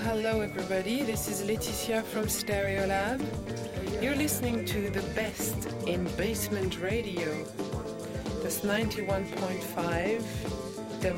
hello everybody. This is Laetitia from Stereolab. You're listening to the best in basement radio. That's 91.5